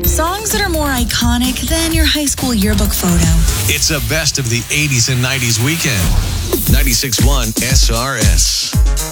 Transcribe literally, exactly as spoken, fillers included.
Songs that are more iconic than your high school yearbook photo. It's a best of the eighties and nineties weekend. ninety-six point one S R S.